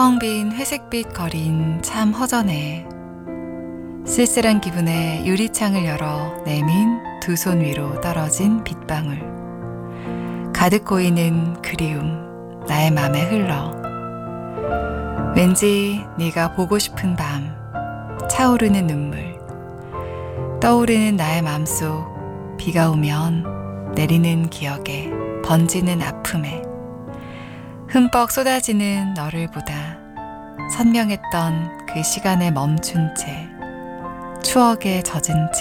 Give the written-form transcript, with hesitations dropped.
텅 빈 회색빛 거린 참 허전해. 쓸쓸한 기분에 유리창을 열어 내민 두 손 위로 떨어진 빗방울. 가득 고이는 그리움 나의 맘에 흘러. 왠지 네가 보고 싶은 밤, 차오르는 눈물, 떠오르는 나의 맘속, 비가 오면 내리는 기억에 번지는 아픔에 흠뻑 쏟아지는 너를 보다 선명했던 그 시간에 멈춘 채 추억에 젖은 채